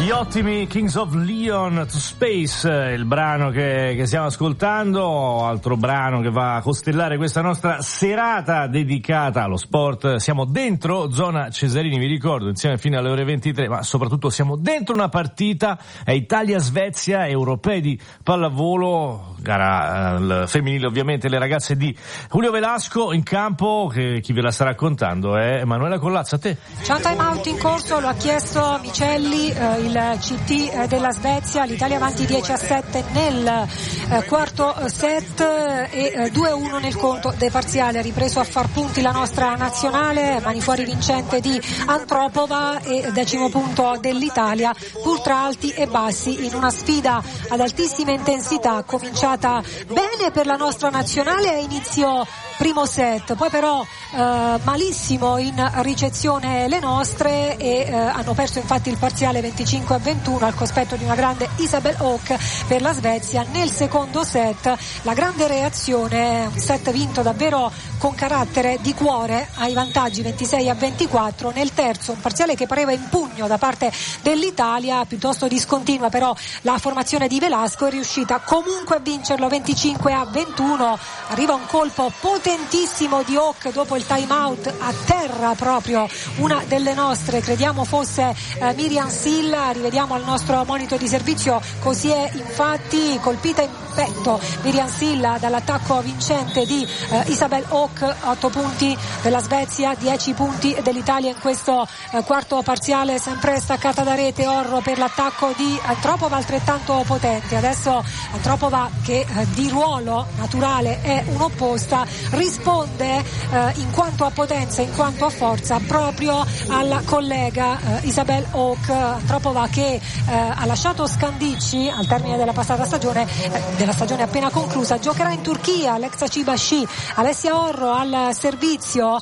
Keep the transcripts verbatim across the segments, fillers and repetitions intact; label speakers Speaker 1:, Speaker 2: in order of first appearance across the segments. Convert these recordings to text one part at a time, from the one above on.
Speaker 1: Gli ottimi Kings of Leon to Space, il brano che, che stiamo ascoltando, altro brano che va a costellare questa nostra serata dedicata allo sport. Siamo dentro Zona Cesarini, vi ricordo, insieme fino alle ore ventitré, ma soprattutto siamo dentro una partita, è Italia-Svezia, europei di pallavolo, gara eh, femminile ovviamente, le ragazze di Julio Velasco in campo, che chi ve la sta raccontando è Emanuela Collazza. A te.
Speaker 2: C'è un time out in corso, lo ha chiesto Micelli, eh, il C T eh, della Svezia, l'Italia avanti dieci a sette nel eh, quarto set eh, e eh, due a uno nel conto dei parziali. Ha ripreso a far punti la nostra nazionale, mani fuori vincente di Antropova e decimo punto dell'Italia, pur tra alti e bassi in una sfida ad altissima intensità, cominciata bene per la nostra nazionale a inizio primo set, poi però eh, malissimo in ricezione le nostre e eh, hanno perso infatti il parziale venticinque a ventuno al cospetto di una grande Isabel Hauk per la Svezia. Nel secondo set la grande reazione, un set vinto davvero con carattere di cuore ai vantaggi ventisei a ventiquattro. Nel terzo un parziale che pareva in pugno da parte dell'Italia, piuttosto discontinua però la formazione di Velasco, è riuscita comunque a vincerlo venticinque a ventuno. Arriva un colpo potentissimo di Hauk dopo il time out a terra, proprio una delle nostre, crediamo fosse eh, Miriam Silla, rivediamo al nostro monitor di servizio, così è infatti, colpita in petto Miriam Silla dall'attacco vincente di eh, Isabel Hauk. Otto punti della Svezia, dieci punti dell'Italia in questo eh, quarto parziale, sempre staccata da rete Orro per l'attacco di Antropova, altrettanto potente. Adesso Antropova, che eh, di ruolo naturale è un'opposta, risponde eh, in quanto a potenza, in quanto a forza proprio alla collega eh, Isabel Hauk. Antropova che eh, ha lasciato Scandicci al termine della passata stagione, eh, della stagione appena conclusa, giocherà in Turchia, l'ex Cibashi. Alessia Orro al servizio,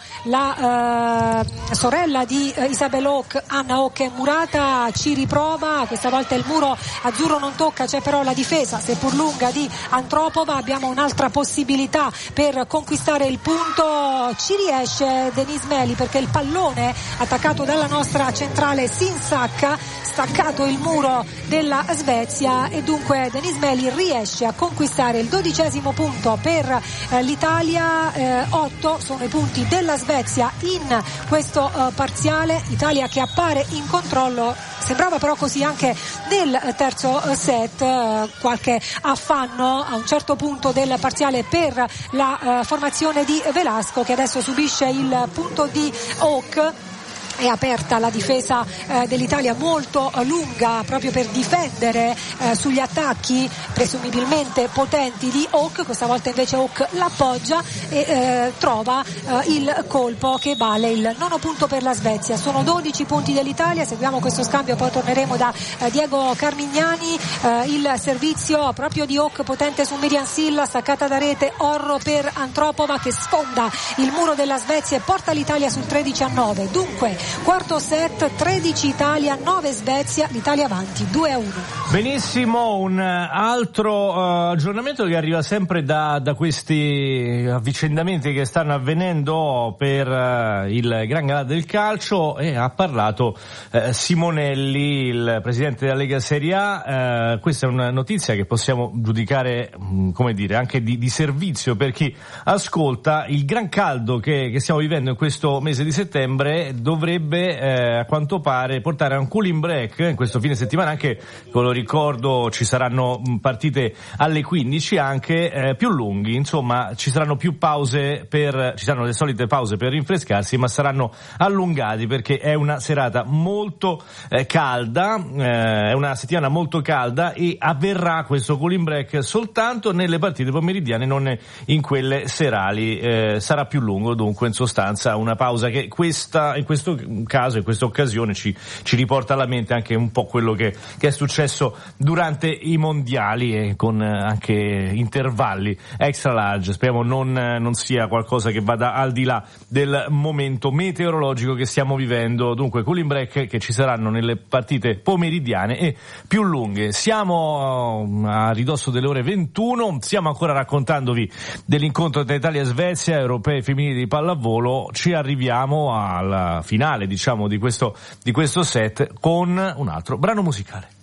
Speaker 2: la eh, sorella di eh, Isabel Hauk, Anna Hauk Murata, ci riprova, questa volta il muro azzurro non tocca, c'è però la difesa seppur lunga di Antropova. Abbiamo un'altra possibilità per conquistare il punto, ci riesce Denise Meli perché il pallone attaccato dalla nostra centrale si insacca, staccato il muro della Svezia, e dunque Denise Meli riesce a conquistare il dodicesimo punto per eh, l'Italia. eh, otto sono i punti della Svezia in questo eh, parziale. Italia che appare in controllo, sembrava però così anche nel terzo set, eh, qualche affanno a un certo punto del parziale per la eh, formazione di Velasco, che adesso subisce il punto di Hauk. È aperta la difesa eh, dell'Italia, molto eh, lunga, proprio per difendere eh, sugli attacchi presumibilmente potenti di Hauk. Questa volta invece Hauk l'appoggia e eh, trova eh, il colpo che vale il nono punto per la Svezia. Sono dodici punti dell'Italia. Seguiamo questo scambio, poi torneremo da eh, Diego Carmignani. Eh, il servizio proprio di Hauk potente su Miriam Silla, staccata da rete Orro per Antropova, che sfonda il muro della Svezia e porta l'Italia sul tredici a nove. Dunque quarto set, tredici Italia, nove Svezia, l'Italia avanti due a uno.
Speaker 1: Benissimo, un altro uh, aggiornamento che arriva sempre da, da questi avvicendamenti che stanno avvenendo per uh, il Gran Galà del calcio, e ha parlato uh, Simonelli, il presidente della Lega Serie A. Uh, questa è una notizia che possiamo giudicare, um, come dire, anche di, di servizio per chi ascolta. Il gran caldo che, che stiamo vivendo in questo mese di settembre dovrebbe Eh, a quanto pare portare a un cooling break in questo fine settimana. Anche, ve lo ricordo, ci saranno partite alle quindici anche eh, più lunghi, insomma ci saranno più pause per ci saranno le solite pause per rinfrescarsi, ma saranno allungati perché è una serata molto eh, calda, eh, è una settimana molto calda, e avverrà questo cooling break soltanto nelle partite pomeridiane, non in quelle serali. Eh, sarà più lungo, dunque in sostanza una pausa che questa in questo caso, in questa occasione, ci, ci riporta alla mente anche un po' quello che, che è successo durante i mondiali, e con anche intervalli extra large. Speriamo non, non sia qualcosa che vada al di là del momento meteorologico che stiamo vivendo. Dunque cooling break che ci saranno nelle partite pomeridiane e più lunghe. Siamo a ridosso delle ore ventuno, stiamo ancora raccontandovi dell'incontro tra Italia e Svezia, europei femminili di pallavolo. Ci arriviamo alla finale finale, diciamo, di questo, di questo set con un altro brano musicale.